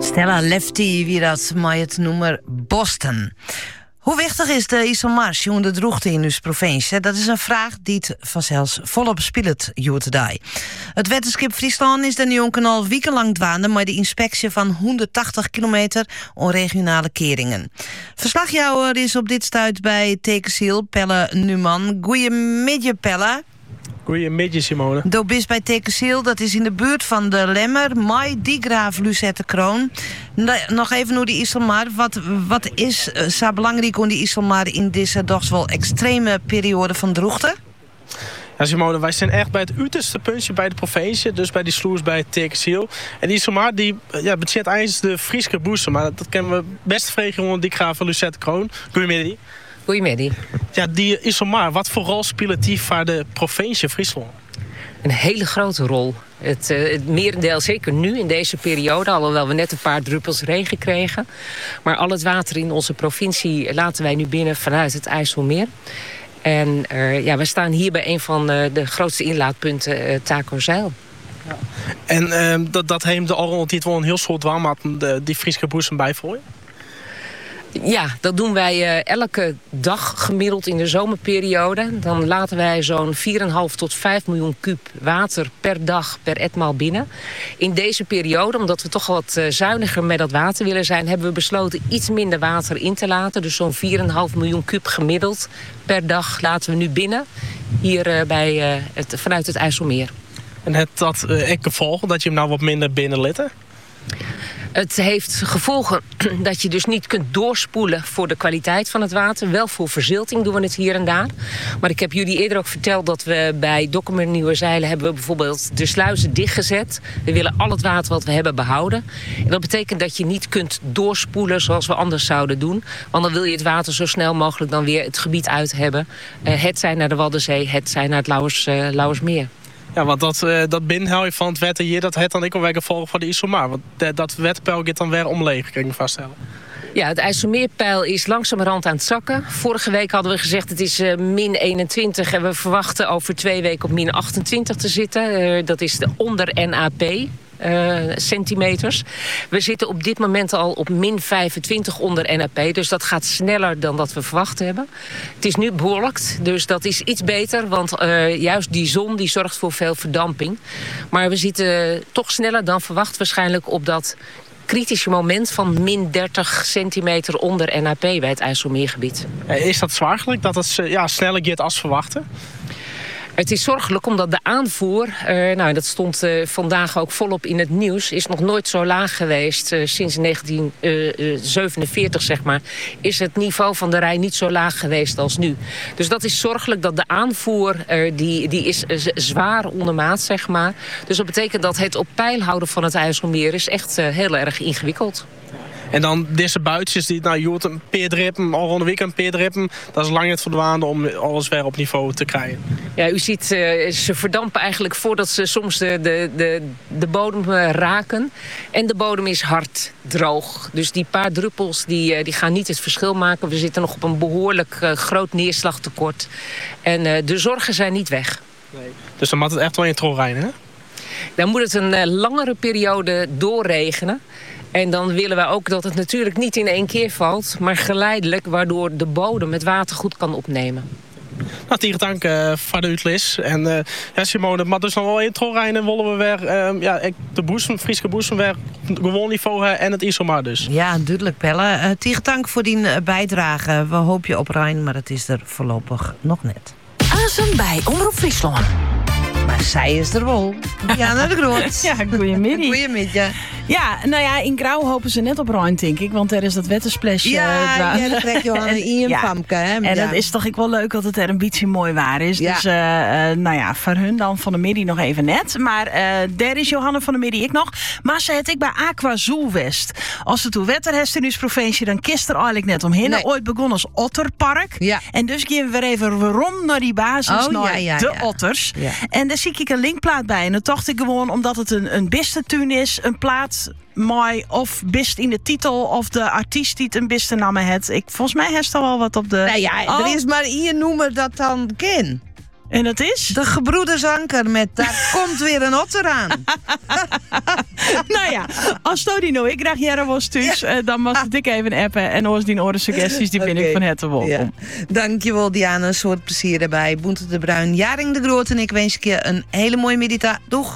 Stella Lefty, wie dat maar het noemen Boston. Hoe wichtig is de IJsselmars in de droogte in uw provincie? Dat is een vraag die het vanzelfs volop speelt, Joertedij. Het wetenschap Friesland is de nu een kanaal wekenlang dwaande met de inspectie van 180 kilometer on regionale keringen. Verslagjouwer is op dit stuit bij Tekesiel, Pelle Numan. Goeiemiddag, Pelle. Goeiemiddag, Simone. Do bist bij Tekesiel, dat is in de buurt van de Lemmer, Mai, Diegraaf, Lucette Kroon. Nog even naar die IJsselmar. Wat is zo belangrijk om die IJsselmar in deze toch wel extreme periode van droogte? Ja, Simone, wij zijn echt bij het uiterste puntje bij de provincie, dus bij die sloers bij Tekesiel. En die IJsselmar die bezit eigenlijk de Frieske boezem, maar dat kennen we best vregen onder Diegraaf van Lucette Kroon. Goedemiddag. Goedemiddag. Ja, die IJsselmar, wat voor rol speelt die voor de provincie Friesland? Een hele grote rol. Het merendeel, zeker nu in deze periode, alhoewel we net een paar druppels regen kregen. Maar al het water in onze provincie laten wij nu binnen vanuit het IJsselmeer. En we staan hier bij een van de grootste inlaatpunten, Takerzeil. Ja. En dat heeft de Orrel dit wel een heel soort warm die Frieske boezem bijvooien? Ja, dat doen wij elke dag gemiddeld in de zomerperiode. Dan laten wij zo'n 4,5 tot 5 miljoen kuub water per dag per etmaal binnen. In deze periode, omdat we toch wat zuiniger met dat water willen zijn, hebben we besloten iets minder water in te laten. Dus zo'n 4,5 miljoen kuub gemiddeld per dag laten we nu binnen. Hier vanuit het IJsselmeer. En heeft dat gevolgen dat je hem nou wat minder binnen litten? Het heeft gevolgen dat je dus niet kunt doorspoelen voor de kwaliteit van het water. Wel voor verzilting doen we het hier en daar. Maar ik heb jullie eerder ook verteld dat we bij Dokkumer Nieuwerzijl hebben we bijvoorbeeld de sluizen dichtgezet. We willen al het water wat we hebben behouden. En dat betekent dat je niet kunt doorspoelen zoals we anders zouden doen. Want dan wil je het water zo snel mogelijk dan weer het gebied uit hebben. Het zij naar de Waddenzee, het zij naar het Lauwersmeer. Ja, want dat binnenhouden van het wetten hier, dat heeft dan ook alweer gevolgen voor de IJsselmar. Want dat wetpeil gaat dan weer omleeg, kan ik me vaststellen. Ja, het IJsselmeerpeil is langzamerhand aan het zakken. Vorige week hadden we gezegd het is min 21 en we verwachten over 2 weken op min 28 te zitten. Dat is de onder NAP. Centimeters. We zitten op dit moment al op min 25 onder NAP. Dus dat gaat sneller dan dat we verwacht hebben. Het is nu bewolkt, dus dat is iets beter. Want juist die zon die zorgt voor veel verdamping. Maar we zitten toch sneller dan verwacht waarschijnlijk op dat kritische moment van min 30 centimeter onder NAP bij het IJsselmeergebied. Is dat zorgelijk dat het sneller gaat als verwachten? Het is zorgelijk omdat de aanvoer, dat stond vandaag ook volop in het nieuws, is nog nooit zo laag geweest. Sinds 1947, zeg maar, is het niveau van de Rijn niet zo laag geweest als nu. Dus dat is zorgelijk dat de aanvoer, die is zwaar ondermaat, zeg maar. Dus dat betekent dat het op peil houden van het IJsselmeer is echt heel erg ingewikkeld. En dan deze buitjes die een peerdrippen, al rond de week een peerdrippen, dat is lang het verdwaande om alles weer op niveau te krijgen. Ja, u ziet, ze verdampen eigenlijk voordat ze soms de bodem raken. En de bodem is hard droog. Dus die paar druppels die gaan niet het verschil maken. We zitten nog op een behoorlijk groot neerslagtekort. En de zorgen zijn niet weg. Nee. Dus dan moet het echt wel in het rijden, hè? Dan moet het een langere periode doorregenen. En dan willen we ook dat het natuurlijk niet in één keer valt, maar geleidelijk, waardoor de bodem het water goed kan opnemen. Nou, tegen dank voor de uitleg. En Simone, maar dus nog wel in het rijden willen we weer de Frieske boezem weer gewoon niveau en het IJsselmar dus. Ja, duidelijk, Pelle. Tegen dank voor die bijdrage. We hopen je op Rijn, maar het is er voorlopig nog net. Azen bij Omroep Friesland. Maar zij is er wel. Diana de Groot. Ja, goeiemiddag. Goeiemiddag. Ja, nou ja, in Grauw hopen ze net op Rijn, denk ik. Want er is dat wettersplash. Ja, dat krijg je wel een Ian-pamke. En dat is toch wel leuk dat het er een beetje mooi waar is. Ja. Dus voor hun dan van de middag nog even net. Maar daar is Johanne van de middag ik nog. Maar ze het ik bij Aqua Zoelwest. Als het toe wetter heeft in uw provincie, dan kist er eigenlijk net omheen. Nee. Ooit begon als Otterpark. Ja. En dus gaan we weer even rond naar die basis, de otters. Ja. En daar zie ik een linkplaat bij. En dat dacht ik gewoon, omdat het een bistentuin is, een plaat mooi of bist in de titel of de artiest die het een biste namen het. Volgens mij heeft er wel wat op de... Nou ja, er is maar één noemer dat dan ken. En dat is? De gebroeders Anker met Daar komt weer een otter aan. Nou ja, als Todino ik graag jaren was thuis, dan mag ik even appen. En als die oren suggesties, die ben ik van harte welkom. Ja. Dankjewel Diana, een soort plezier daarbij. Boente de Bruin, Jaring de Groot en ik wens je een hele mooie middag. Doeg!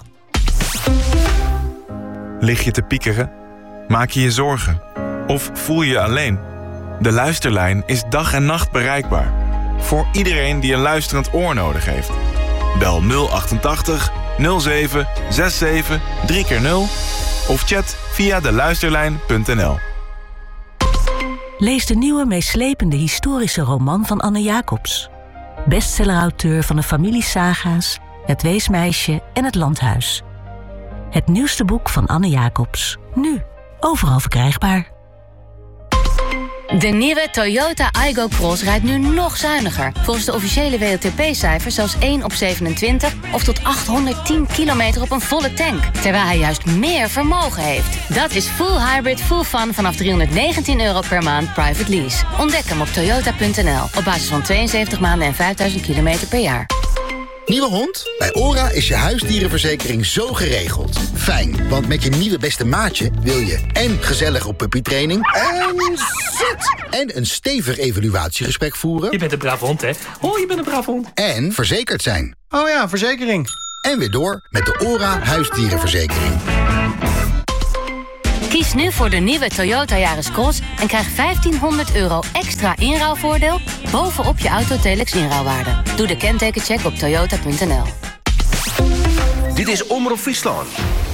Lig je te piekeren? Maak je je zorgen? Of voel je je alleen? De Luisterlijn is dag en nacht bereikbaar. Voor iedereen die een luisterend oor nodig heeft. Bel 088 07 67 3x0 of chat via deluisterlijn.nl. Lees de nieuwe meeslepende historische roman van Anne Jacobs. Bestsellerauteur van de familiesaga's, Het Weesmeisje en Het Landhuis. Het nieuwste boek van Anne Jacobs. Nu overal verkrijgbaar. De nieuwe Toyota Aygo Cross rijdt nu nog zuiniger. Volgens de officiële WLTP-cijfers zelfs 1 op 27... of tot 810 kilometer op een volle tank. Terwijl hij juist meer vermogen heeft. Dat is full hybrid, full fun vanaf €319 per maand private lease. Ontdek hem op toyota.nl. Op basis van 72 maanden en 5000 kilometer per jaar. Nieuwe hond? Bij ORA is je huisdierenverzekering zo geregeld. Fijn, want met je nieuwe beste maatje wil je en gezellig op puppytraining en zit! En een stevig evaluatiegesprek voeren. Je bent een braaf hond, hè? Oh, je bent een braaf hond. En verzekerd zijn. Oh ja, verzekering. En weer door met de ORA huisdierenverzekering. Kies nu voor de nieuwe Toyota Yaris Cross en krijg €1500 extra inruilvoordeel bovenop je Autotelex inruilwaarde. Doe de kentekencheck op toyota.nl. Dit is Omroep Friesland.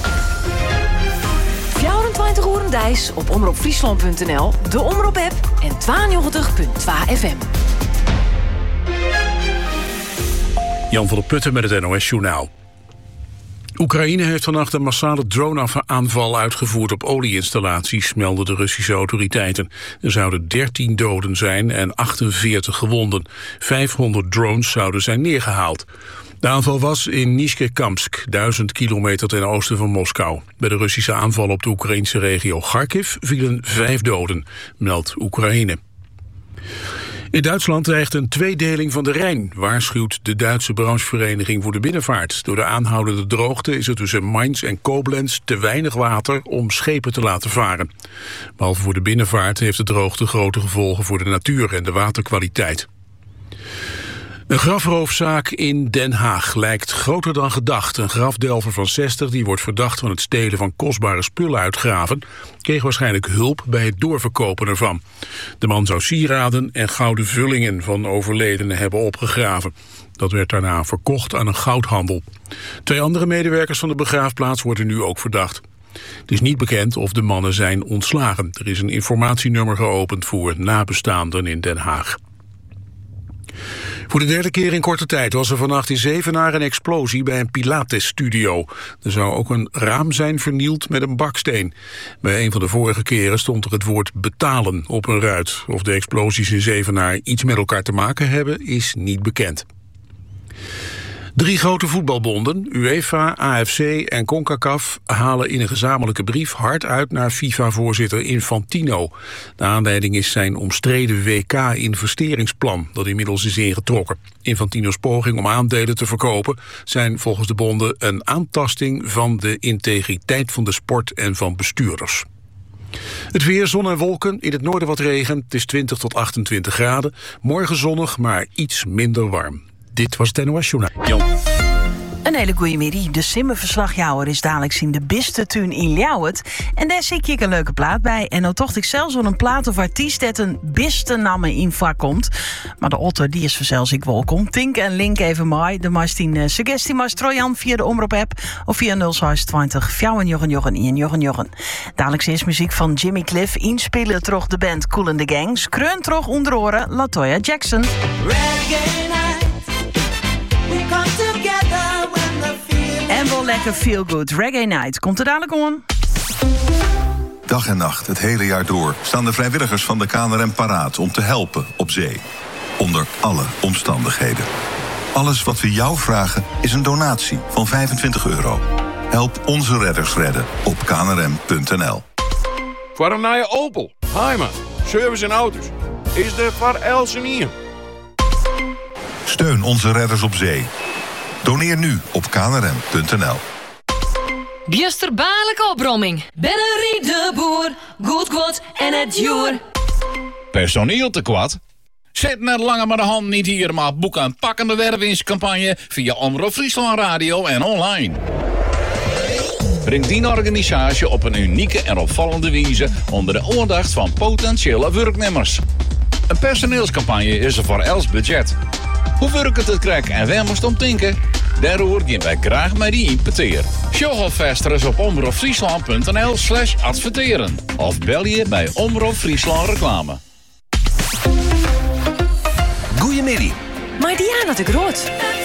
24 uur Dijs op omroepfriesland.nl, de Omroep-app en 92.2 FM. Jan van der Putten met het NOS-journaal. Oekraïne heeft vannacht een massale drone-aanval uitgevoerd op olieinstallaties, melden de Russische autoriteiten. Er zouden 13 doden zijn en 48 gewonden. 500 drones zouden zijn neergehaald. De aanval was in Nizhnekamsk, 1000 kilometer ten oosten van Moskou. Bij de Russische aanval op de Oekraïnse regio Kharkiv vielen 5 doden, meldt Oekraïne. In Duitsland dreigt een tweedeling van de Rijn, waarschuwt de Duitse branchevereniging voor de binnenvaart. Door de aanhoudende droogte is er tussen Mainz en Koblenz te weinig water om schepen te laten varen. Behalve voor de binnenvaart heeft de droogte grote gevolgen voor de natuur en de waterkwaliteit. Een grafroofzaak in Den Haag lijkt groter dan gedacht. Een grafdelver van 60, die wordt verdacht van het stelen van kostbare spullen uit graven, kreeg waarschijnlijk hulp bij het doorverkopen ervan. De man zou sieraden en gouden vullingen van overledenen hebben opgegraven. Dat werd daarna verkocht aan een goudhandel. 2 andere medewerkers van de begraafplaats worden nu ook verdacht. Het is niet bekend of de mannen zijn ontslagen. Er is een informatienummer geopend voor nabestaanden in Den Haag. Voor de 3e keer in korte tijd was er vannacht in Zevenaar een explosie bij een Pilates-studio. Er zou ook een raam zijn vernield met een baksteen. Bij een van de vorige keren stond er het woord betalen op een ruit. Of de explosies in Zevenaar iets met elkaar te maken hebben, is niet bekend. 3 grote voetbalbonden, UEFA, AFC en CONCACAF, halen in een gezamenlijke brief hard uit naar FIFA-voorzitter Infantino. De aanleiding is zijn omstreden WK-investeringsplan, dat inmiddels is ingetrokken. Infantino's poging om aandelen te verkopen zijn volgens de bonden een aantasting van de integriteit van de sport en van bestuurders. Het weer, zon en wolken, in het noorden wat regen. Het is 20 tot 28 graden. Morgen zonnig, maar iets minder warm. Dit was het NOS Journaal. Een hele goeie middag. De simmenverslagjouwer is dadelijk in de beste tuin in Ljouwert. En daar zie ik een leuke plaat bij. En nou tocht ik zelfs wel een plaat of artiest dat een beste namen in vak komt. Maar de otter, die is vanzelfs ik welkom. Tink en link even mooi. De Marstien suggestie maar Trojan via de Omroep-app of via 0620 4 Dadelijk is muziek van Jimmy Cliff. Inspelen terug de band Kool and the Gang. Skreun terug onder oren LaToya Jackson. En wel lekker feel good. Reggae Night komt er dadelijk om. Dag en nacht, het hele jaar door, staan de vrijwilligers van de KNRM paraat om te helpen op zee. Onder alle omstandigheden. Alles wat we jou vragen is een donatie van €25. Help onze redders redden op knrm.nl. Voor een nieuwe Opel, Heima, service en auto's, is er voor Elsen hier. Steun onze redders op zee. Doneer nu op knrm.nl. Bjusterbaarlijke opbromming. Bennerie de Boer, goed God en het joer. Personeel tekort? Zet net langer maar de hand niet hier, maar boek een pakkende wervingscampagne via Omroep Friesland Radio en online. Breng die organisatie op een unieke en opvallende wijze onder de aandacht van potentiële werknemers. Een personeelscampagne is er voor els budget. Hoe werkt het krek en waar moest om denken? Daarover gaan wij graag met die impeteer. Show alvast op omroepfriesland.nl/adverteren. Of bel je bij Omroep Friesland Reclame. Goedemiddag. Maar Diana de Groot.